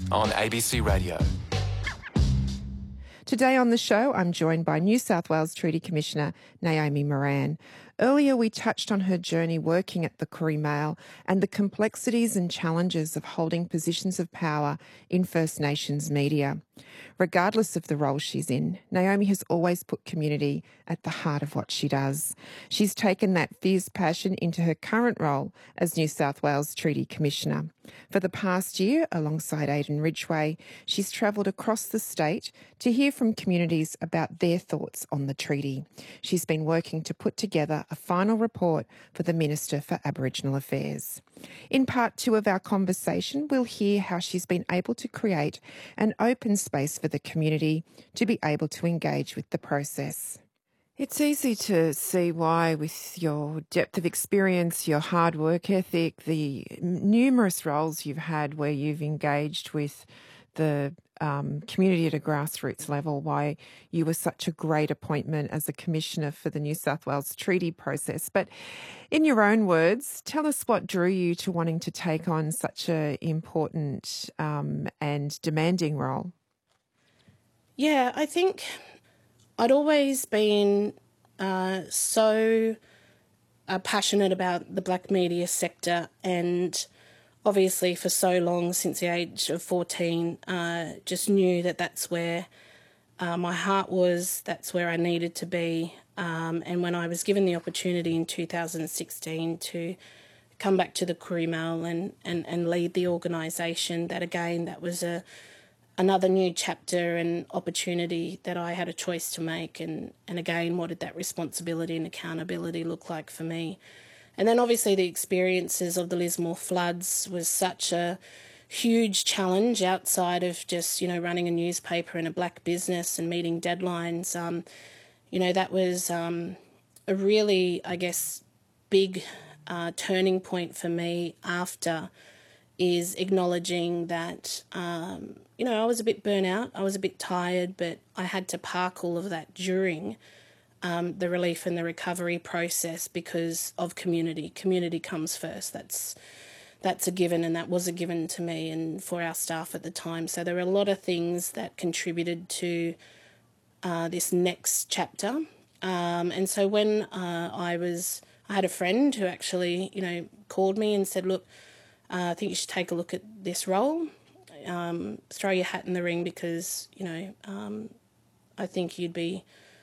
on ABC Radio. Today on the show, I'm joined by New South Wales Treaty Commissioner Naomi Moran. Earlier, we touched on her journey working at the Koori Mail and the complexities and challenges of holding positions of power in First Nations media. Regardless of the role she's in, Naomi has always put community at the heart of what she does. She's taken that fierce passion into her current role as New South Wales Treaty Commissioner. For the past year, alongside Aidan Ridgway, she's travelled across the state to hear from communities about their thoughts on the treaty. She's been working to put together a final report for the Minister for Aboriginal Affairs. In part 2 of our conversation, we'll hear how she's been able to create an open space for the community to be able to engage with the process. It's easy to see why, with your depth of experience, your hard work ethic, the numerous roles you've had where you've engaged with the community at a grassroots level, why you were such a great appointment as a commissioner for the New South Wales treaty process. But in your own words, tell us what drew you to wanting to take on such an important and demanding role. Yeah, I think I'd always been so passionate about the black media sector, and obviously for so long, since the age of 14, just knew that that's where my heart was, that's where I needed to be. And when I was given the opportunity in 2016 to come back to the Koori Mail and lead the organisation, that was another new chapter and opportunity that I had a choice to make. And again, what did that responsibility and accountability look like for me? And then obviously the experiences of the Lismore floods was such a huge challenge outside of just, running a newspaper and a black business and meeting deadlines. That was a really, big turning point for me after, is acknowledging that, I was a bit burnt out, I was a bit tired, but I had to park all of that during the relief and the recovery process because of community. Community comes first. That's a given, and that was a given to me and for our staff at the time. So there were a lot of things that contributed to this next chapter. And so when I had a friend who actually, called me and said, look, I think you should take a look at this role, throw your hat in the ring because, I think you'd be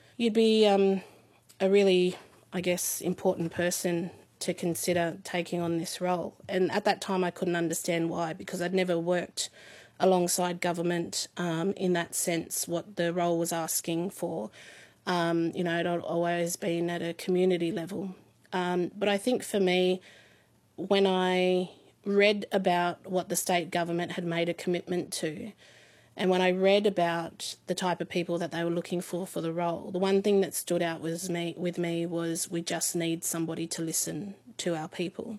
a really, important person to consider taking on this role. And at that time I couldn't understand why, because I'd never worked alongside government in that sense, what the role was asking for. I'd always been at a community level. But I think for me, when I read about what the state government had made a commitment to, and when I read about the type of people that they were looking for the role, the one thing that stood out with me was we just need somebody to listen to our people.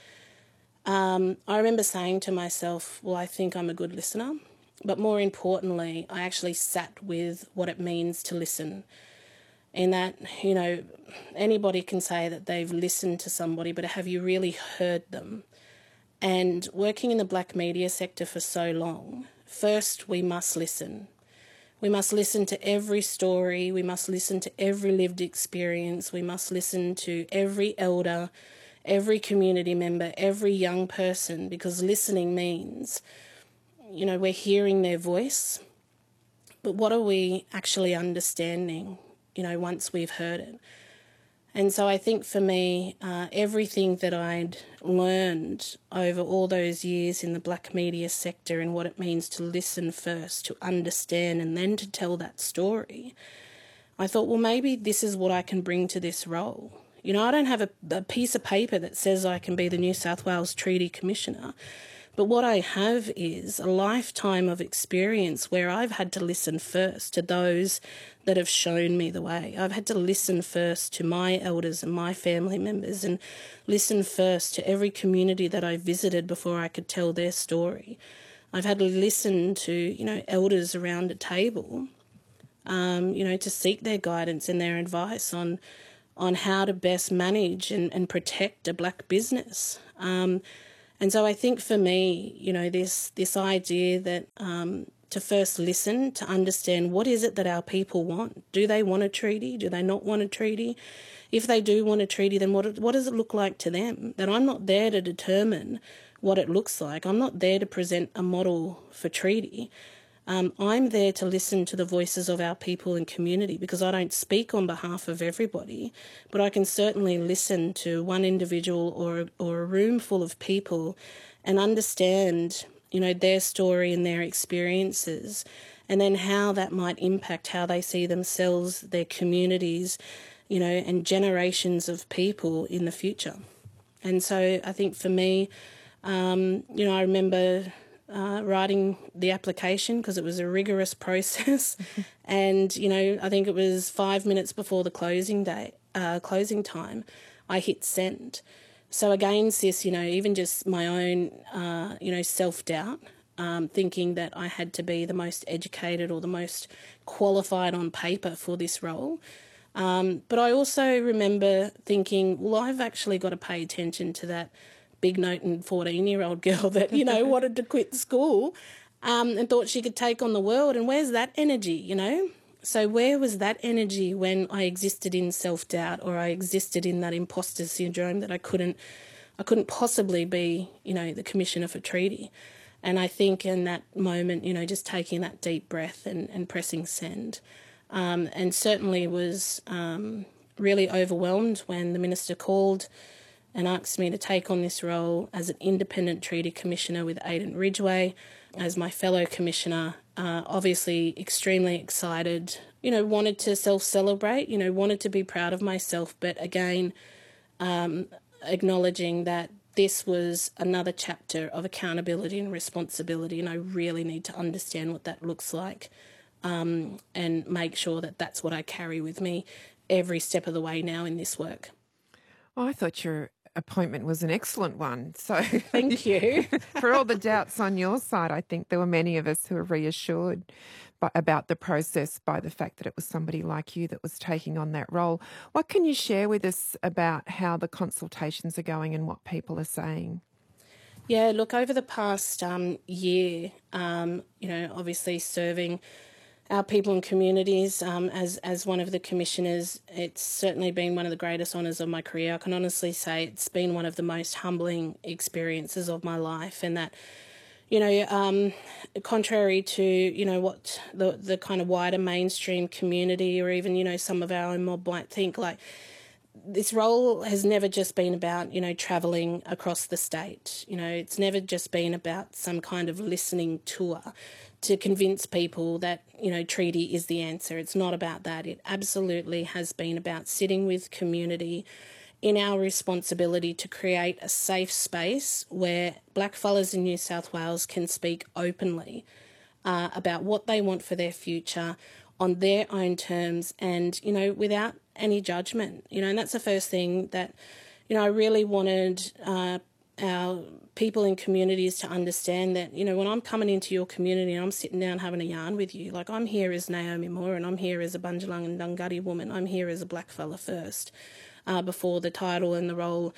I remember saying to myself, well, I think I'm a good listener, but more importantly, I actually sat with what it means to listen. In that, anybody can say that they've listened to somebody, but have you really heard them? And working in the black media sector for so long, first, we must listen. We must listen to every story. We must listen to every lived experience. We must listen to every elder, every community member, every young person, because listening means, we're hearing their voice, but what are we actually understanding, once we've heard it? And so I think for me, everything that I'd learned over all those years in the black media sector and what it means to listen first, to understand, and then to tell that story, I thought, well, maybe this is what I can bring to this role. I don't have a piece of paper that says I can be the New South Wales Treaty Commissioner, but what I have is a lifetime of experience where I've had to listen first to those that have shown me the way. I've had to listen first to my elders and my family members, and listen first to every community that I visited before I could tell their story. I've had to listen to, elders around a table, to seek their guidance and their advice on how to best manage and protect a black business. And so I think for me, this idea that to first listen, to understand what is it that our people want. Do they want a treaty? Do they not want a treaty? If they do want a treaty, then what does it look like to them? That I'm not there to determine what it looks like. I'm not there to present a model for treaty. I'm there to listen to the voices of our people and community, because I don't speak on behalf of everybody, but I can certainly listen to one individual or a room full of people and understand, their story and their experiences, and then how that might impact how they see themselves, their communities, and generations of people in the future. And so I think for me, I remember writing the application, because it was a rigorous process. And, I think it was 5 minutes before the closing time, I hit send. So again, sis, even just my own, self-doubt, thinking that I had to be the most educated or the most qualified on paper for this role. But I also remember thinking, well, I've actually got to pay attention to that big-noting 14-year-old girl that, wanted to quit school and thought she could take on the world. And where's that energy, So where was that energy when I existed in self-doubt, or I existed in that imposter syndrome that I couldn't possibly be, the Commissioner for Treaty? And I think in that moment, just taking that deep breath and pressing send, and certainly was really overwhelmed when the Minister called and asked me to take on this role as an independent treaty commissioner with Aidan Ridgway as my fellow commissioner. Obviously extremely excited, wanted to self-celebrate, wanted to be proud of myself, but again, acknowledging that this was another chapter of accountability and responsibility, and I really need to understand what that looks like, and make sure that that's what I carry with me every step of the way now in this work. I thought your appointment was an excellent one. So thank you. For all the doubts on your side, I think there were many of us who were reassured about the process by the fact that it was somebody like you that was taking on that role. What can you share with us about how the consultations are going and what people are saying? Yeah, look, over the past year, obviously serving our people and communities as one of the commissioners, it's certainly been one of the greatest honours of my career. I can honestly say it's been one of the most humbling experiences of my life, and that, contrary to, what the kind of wider mainstream community or even, some of our own mob might think, like, this role has never just been about, travelling across the state. It's never just been about some kind of listening tour to convince people that, treaty is the answer. It's not about that. It absolutely has been about sitting with community in our responsibility to create a safe space where blackfellas in New South Wales can speak openly about what they want for their future on their own terms and, without any judgment, and that's the first thing that, I really wanted our people in communities to understand that, when I'm coming into your community and I'm sitting down having a yarn with you, like, I'm here as Naomi Moore and I'm here as a Bundjalung and Dunghutti woman. I'm here as a blackfella first, before the title and the role,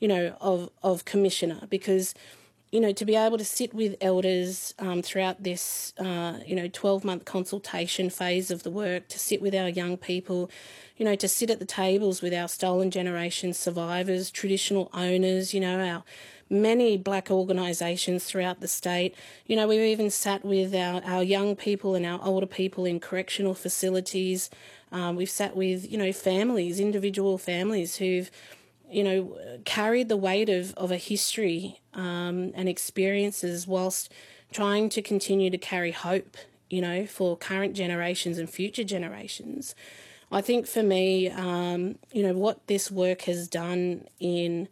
of commissioner, because, to be able to sit with elders throughout this, 12-month consultation phase of the work, to sit with our young people, to sit at the tables with our stolen generation survivors, traditional owners, our many black organisations throughout the state. We've even sat with our young people and our older people in correctional facilities. We've sat with, families, individual families who've, carried the weight of a history and experiences whilst trying to continue to carry hope, for current generations and future generations. I think for me, what this work has done in,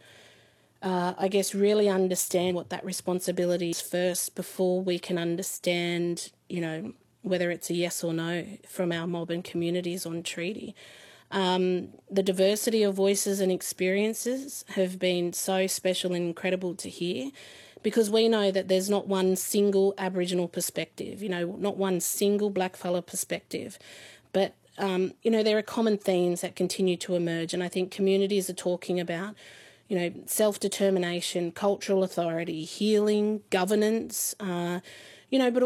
really understand what that responsibility is first before we can understand, whether it's a yes or no from our mob and communities on treaty. The diversity of voices and experiences have been so special and incredible to hear, because we know that there's not one single Aboriginal perspective, not one single blackfella perspective, but, there are common themes that continue to emerge, and I think communities are talking about, self-determination, cultural authority, healing, governance, but